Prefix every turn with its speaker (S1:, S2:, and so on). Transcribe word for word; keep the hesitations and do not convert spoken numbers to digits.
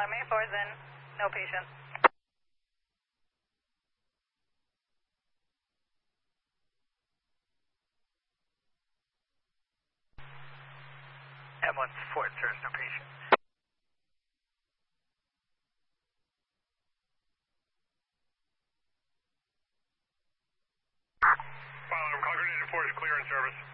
S1: Army, four's in, no patient.
S2: Ambulance four, sir, no patient. File, Concord Nation four is clear in service.